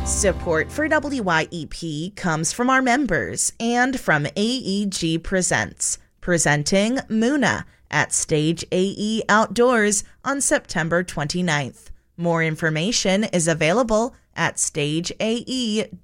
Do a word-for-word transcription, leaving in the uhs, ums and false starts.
Support for W Y E P comes from our members and from A E G Presents, presenting Muna at Stage A E Outdoors on September twenty-ninth. More information is available at stage a e